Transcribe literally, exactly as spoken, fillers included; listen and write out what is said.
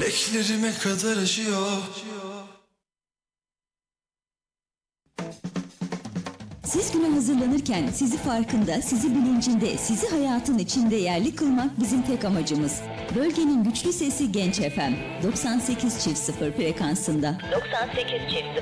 Bileklerime kadar acıyor. Siz güne hazırlanırken sizi farkında, sizi bilincinde, sizi hayatın içinde yerli kılmak bizim tek amacımız. Bölgenin güçlü sesi Genç F M doksan sekiz çift sıfır frekansında. doksan sekiz çift